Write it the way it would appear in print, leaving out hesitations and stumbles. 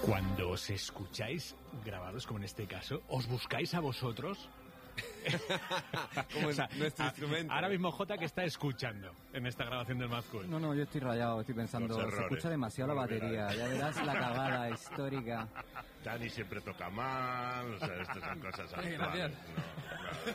Cuando os escucháis grabados, como en este caso, ¿os buscáis a vosotros? Como O sea, nuestro instrumento. Ahora mismo Jota, que está escuchando en esta grabación del Mad Cool. No, yo estoy rayado, estoy pensando, Los se errores. escucha demasiado la No, mira, batería, ya verás la cagada histórica. Dani siempre toca mal, o sea, estas son cosas Gracias. actuales. No, claro.